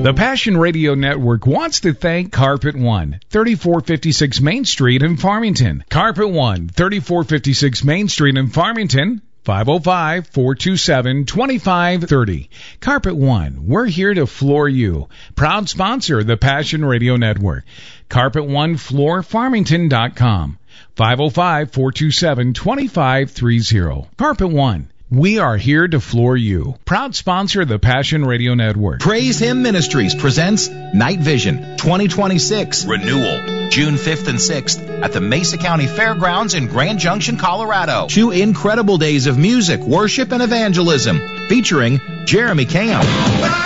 The Passion Radio Network wants to thank Carpet One, 3456 Main Street in Farmington. Carpet One, 3456 Main Street in Farmington. 505-427-2530. Carpet One, we're here to floor you. Proud sponsor of the Passion Radio Network. Carpet One Floor, Farmington.com. 505-427-2530. Carpet One. We are here to floor you. Proud sponsor of the Passion Radio Network. Praise Him Ministries presents Night Vision 2026 Renewal, June 5th and 6th at the Mesa County Fairgrounds in Grand Junction, Colorado. 2 incredible days of music, worship, and evangelism featuring Jeremy Camp,